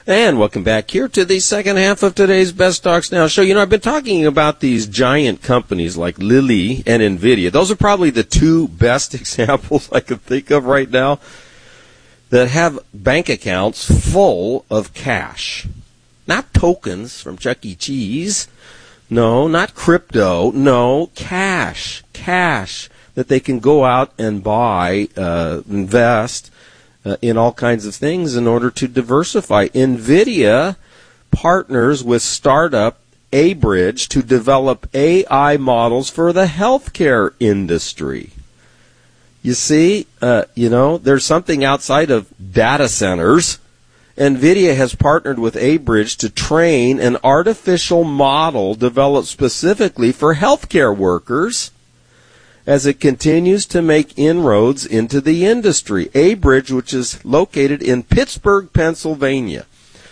And welcome back here to the second half of today's Best Stocks Now show. I've been talking about these giant companies like Lilly and NVIDIA. Those are probably the two best examples I can think of right now that have bank accounts full of cash. Not tokens from Chuck E. Cheese. No, not crypto. No, cash. Cash that they can go out and buy, invest in all kinds of things in order to diversify. NVIDIA partners with startup Abridge to develop AI models for the healthcare industry. You see, there's something outside of data centers. NVIDIA has partnered with Abridge to train an artificial model developed specifically for healthcare workers as it continues to make inroads into the industry. Abridge, which is located in Pittsburgh, Pennsylvania.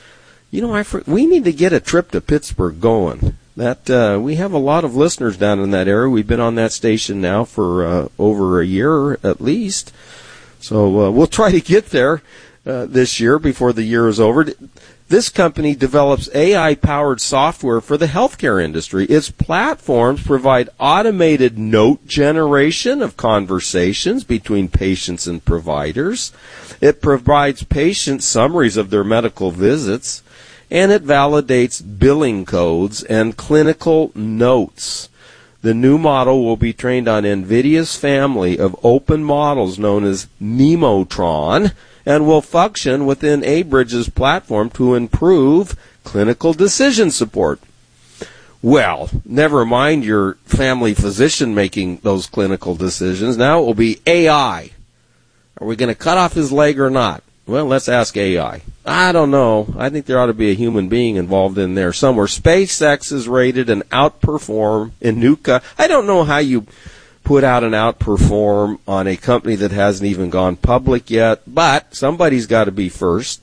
We need to get a trip to Pittsburgh going. We have a lot of listeners down in that area. We've been on that station now for over a year at least. So we'll try to get there this year before the year is over. This company develops AI-powered software for the healthcare industry. Its platforms provide automated note generation of conversations between patients and providers. It provides patient summaries of their medical visits, and it validates billing codes and clinical notes. The new model will be trained on NVIDIA's family of open models known as Nemotron, and will function within Abridge's platform to improve clinical decision support. Well, never mind your family physician making those clinical decisions. Now it will be AI. Are we going to cut off his leg or not? Well, let's ask AI. I don't know. I think there ought to be a human being involved in there somewhere. SpaceX is rated an outperform in Nuka. I don't know how you put out an outperform on a company that hasn't even gone public yet, but somebody's got to be first.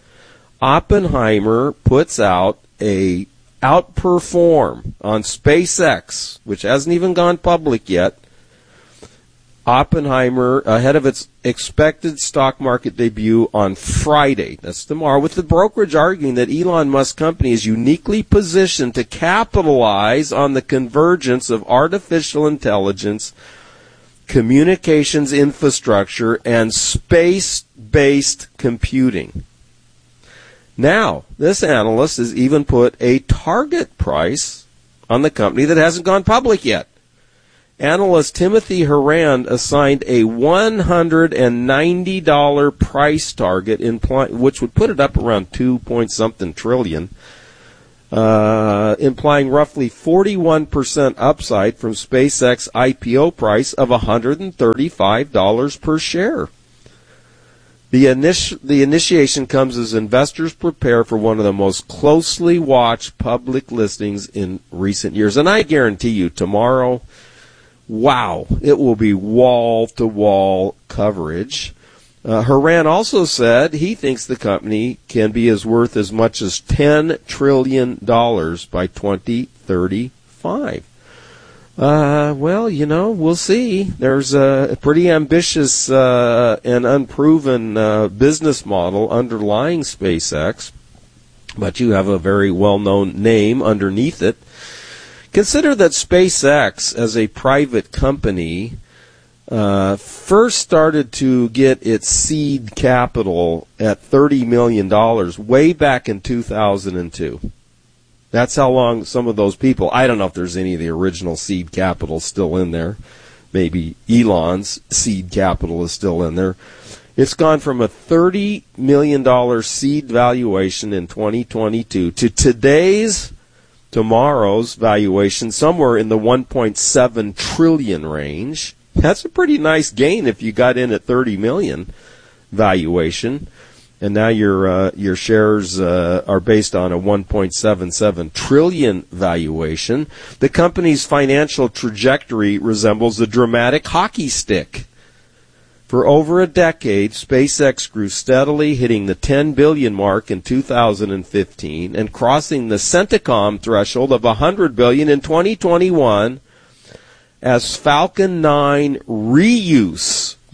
Oppenheimer puts out a outperform on SpaceX, which hasn't even gone public yet. Oppenheimer ahead of its expected stock market debut on Friday. That's tomorrow, with the brokerage arguing that Elon Musk's company is uniquely positioned to capitalize on the convergence of artificial intelligence, communications infrastructure, and space-based computing. Now, this analyst has even put a target price on the company that hasn't gone public yet. Analyst Timothy Horan assigned a $190 price target, which would put it up around 2-point-something trillion, implying roughly 41% upside from SpaceX IPO price of $135 per share. The initiation comes as investors prepare for one of the most closely watched public listings in recent years. And I guarantee you, tomorrow, wow, it will be wall-to-wall coverage. Horan also said he thinks the company can be worth as much as $10 trillion by 2035. We'll see. There's a pretty ambitious and unproven business model underlying SpaceX, but you have a very well-known name underneath it. Consider that SpaceX, as a private company, first started to get its seed capital at $30 million way back in 2002. That's how long some of those people, I don't know if there's any of the original seed capital still in there. Maybe Elon's seed capital is still in there. It's gone from a $30 million seed valuation in 2022 to tomorrow's valuation, somewhere in the 1.7 trillion range. That's a pretty nice gain if you got in at 30 million valuation, and now your shares are based on a 1.77 trillion valuation. The company's financial trajectory resembles a dramatic hockey stick. For over a decade, SpaceX grew steadily, hitting the 10 billion mark in 2015 and crossing the Centacom threshold of 100 billion in 2021 as Falcon 9 reuse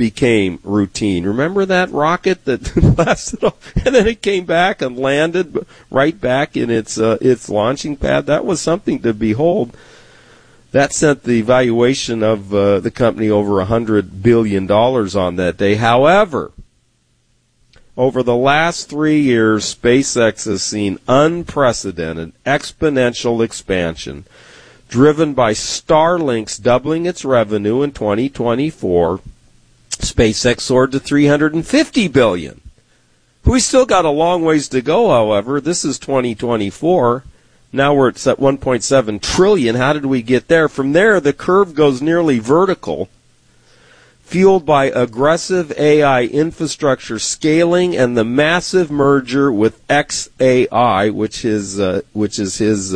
became routine. Remember that rocket that blasted off, and then it came back and landed right back in its launching pad? That was something to behold. That sent the valuation of the company over $100 billion on that day. However, over the last 3 years, SpaceX has seen unprecedented exponential expansion, driven by Starlink's doubling its revenue in 2024. SpaceX soared to $350 billion. We still got a long ways to go, however. This is 2024. Now we're at $1.7 trillion. How did we get there? From there, the curve goes nearly vertical, fueled by aggressive AI infrastructure scaling and the massive merger with xAI, which is his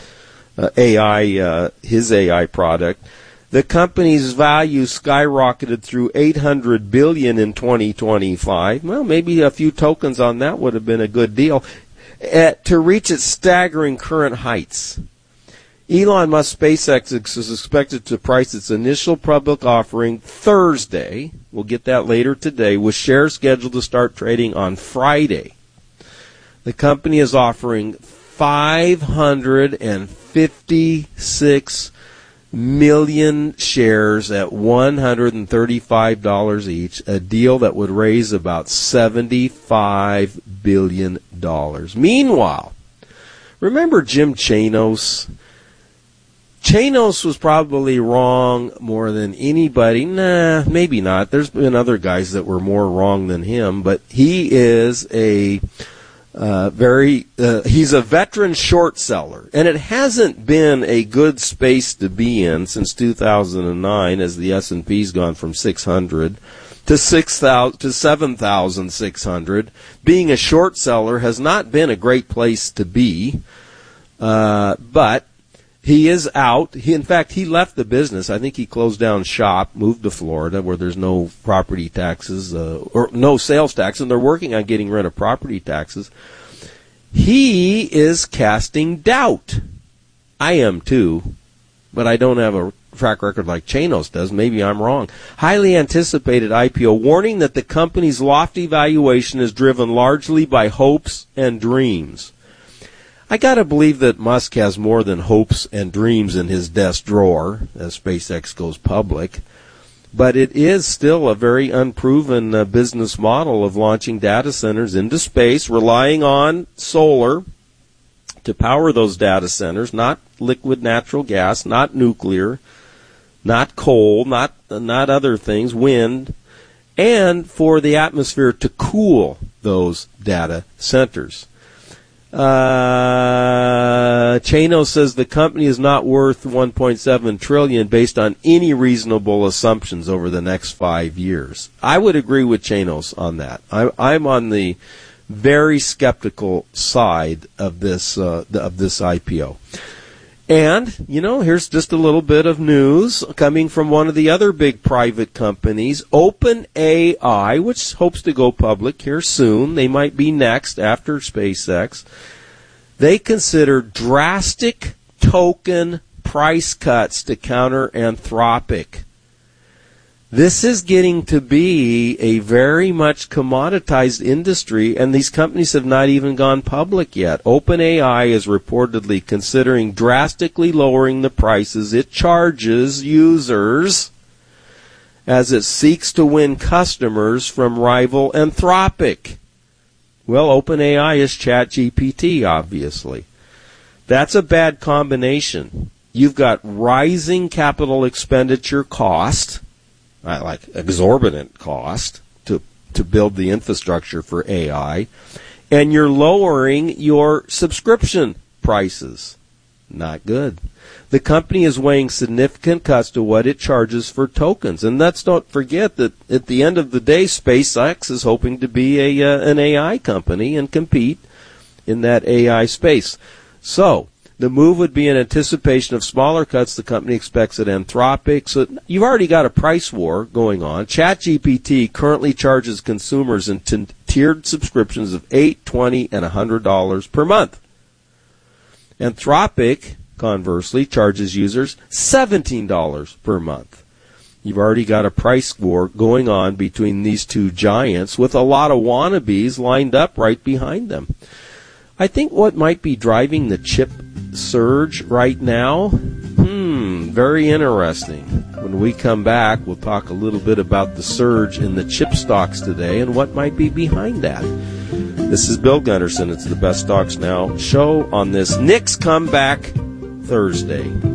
AI product. The company's value skyrocketed through $800 billion in 2025. Well, maybe a few tokens on that would have been a good deal to reach its staggering current heights. Elon Musk SpaceX is expected to price its initial public offering Thursday. We'll get that later today, with shares scheduled to start trading on Friday. The company is offering 556 million shares at $135 each, a deal that would raise about $75 billion. Meanwhile, remember Jim Chanos? Chanos was probably wrong more than anybody. Nah, maybe not. There's been other guys that were more wrong than him, but he is he's a veteran short seller, and it hasn't been a good space to be in since 2009, as the S&P's gone from 600 to 7,600. Being a short seller has not been a great place to be, but he is out. In fact, he left the business. I think he closed down shop, moved to Florida, where there's no property taxes or no sales tax, and they're working on getting rid of property taxes. He is casting doubt. I am too, but I don't have a track record like Chanos does. Maybe I'm wrong. Highly anticipated IPO, warning that the company's lofty valuation is driven largely by hopes and dreams. I gotta believe that Musk has more than hopes and dreams in his desk drawer as SpaceX goes public, but it is still a very unproven business model of launching data centers into space, relying on solar to power those data centers, not liquid natural gas, not nuclear, not coal, not other things, wind, and for the atmosphere to cool those data centers. Chanos says the company is not worth $1.7 trillion based on any reasonable assumptions over the next 5 years. I would agree with Chanos on that. I'm on the very skeptical side of this IPO. And, here's just a little bit of news coming from one of the other big private companies, OpenAI, which hopes to go public here soon. They might be next after SpaceX. They consider drastic token price cuts to counter Anthropic. This is getting to be a very much commoditized industry, and these companies have not even gone public yet. OpenAI is reportedly considering drastically lowering the prices it charges users as it seeks to win customers from rival Anthropic. Well, OpenAI is ChatGPT, obviously. That's a bad combination. You've got rising capital expenditure cost, like exorbitant cost to build the infrastructure for AI, and you're lowering your subscription prices. Not good. The company is weighing significant cuts to what it charges for tokens. And let's not forget that at the end of the day, SpaceX is hoping to be an AI company and compete in that AI space. So the move would be in anticipation of smaller cuts the company expects at Anthropic. So you've already got a price war going on. ChatGPT currently charges consumers in tiered subscriptions of $8, $20, and $100 per month. Anthropic, conversely, charges users $17 per month. You've already got a price war going on between these two giants with a lot of wannabes lined up right behind them. I think what might be driving the chip surge right now, very interesting. When we come back, we'll talk a little bit about the surge in the chip stocks today and what might be behind that. This is Bill Gunderson. It's the Best Stocks Now show on this Nick's Comeback Thursday.